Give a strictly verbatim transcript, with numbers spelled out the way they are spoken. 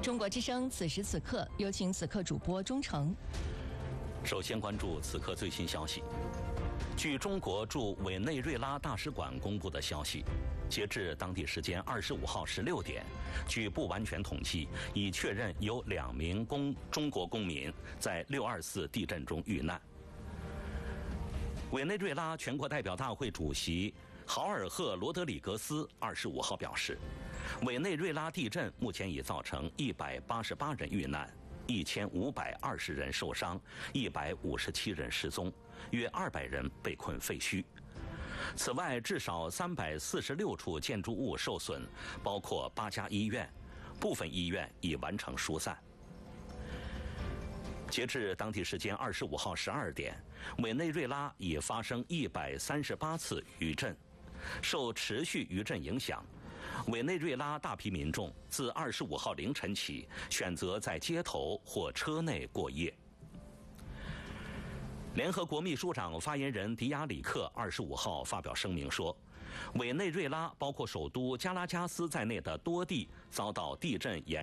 中国之声此时此刻，有请此刻主播钟诚。 首先关注此刻最新消息。据中国驻委内瑞拉大使馆公布的消息，截至当地时间二十五号十六点，据不完全统计，已确认有两名公中国公民在六二四地震中遇难。委内瑞拉全国代表大会主席豪尔赫·罗德里格斯二十五号表示，委内瑞拉地震目前已造成一百八十八人遇难。一千五百二十人受伤，一百五十七人失踪，约二百人被困废墟。此外，至少三百四十六处建筑物受损，包括八家医院，部分医院已完成疏散。截至当地时间二十五号十二点，委内瑞拉已发生一百三十八次余震。受持续余震影响，委内瑞拉大批民众自二十五号凌晨起选择在街头或车内过夜。联合国秘书长发言人迪亚里克二十五号发表声明说，委内瑞拉包括首都加拉加斯在内的多地遭到地震严